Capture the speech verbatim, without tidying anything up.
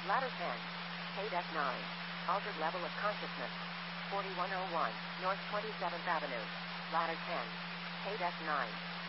Ladder ten. Paid F nine. Altered level of consciousness. forty-one oh one, North twenty-seventh Avenue. Ladder ten. Paid F nine.